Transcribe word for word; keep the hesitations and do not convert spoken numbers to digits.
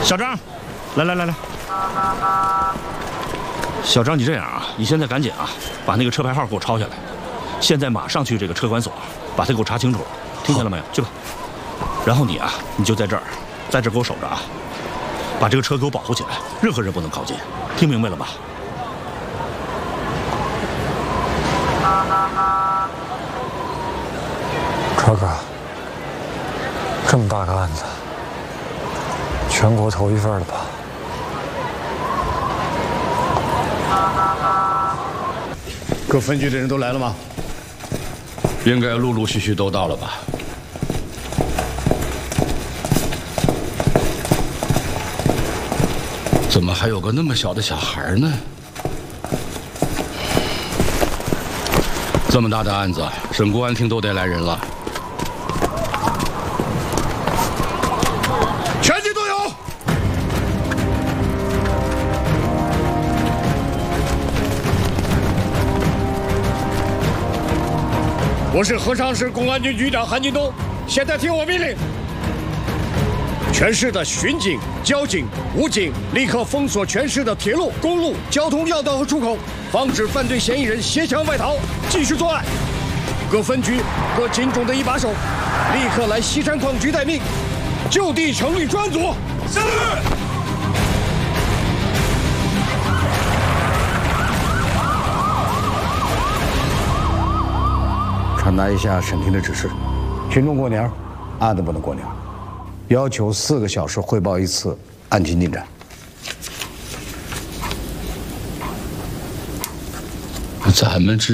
小张，来来来来，小张，你这样啊，你现在赶紧啊，把那个车牌号给我抄下来，现在马上去这个车管所，把他给我查清楚，听见了没有？去吧。然后你啊，你就在这儿，在这儿给我守着啊，把这个车给我保护起来，任何人不能靠近，听明白了吧？ 川哥，这么大个案子，全国头一份了吧？ 各分局的人都来了吗？ 应该陆陆续续都到了吧？怎么还有个那么小的小孩呢？ 这么大的案子，省公安厅都得来人了。 全体都有。我是合昌市公安局局长韩金东，现在听我命令，全市的巡警、交警、武警立刻封锁全市的铁路、公路、交通要道和出口，防止犯罪嫌疑人携枪外逃，继续作案。各分局、各警种的一把手，立刻来西山矿局待命，就地成立专案组。是。传达一下审庭的指示：群众过年，案子不能过年，要求四个小时汇报一次案情进展。 咱们这。